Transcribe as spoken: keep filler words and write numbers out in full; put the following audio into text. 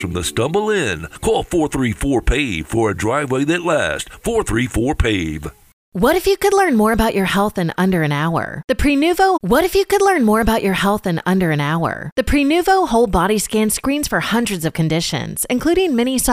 from the Stumble Inn. Call four three four PAVE for a driveway that lasts. four three four PAVE. What if you could learn more about your health in under an hour? The Prenuvo, what if you could learn more about your health in under an hour? The Prenuvo whole body scan screens for hundreds of conditions, including many